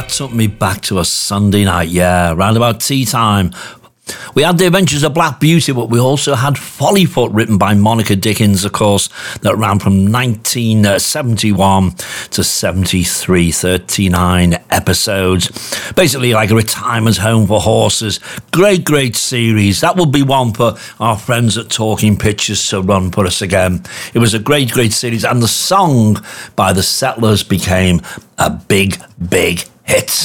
that took me back to a Sunday night, yeah, round about tea time. We had The Adventures of Black Beauty, but we also had Follyfoot, written by Monica Dickens, of course, that ran from 1971 to 73, 39 episodes. Basically like a retirement home for horses. Great, great series. That will be one for our friends at Talking Pictures to run for us again. It was a great, great series, and the song by the Settlers became a big, big hit.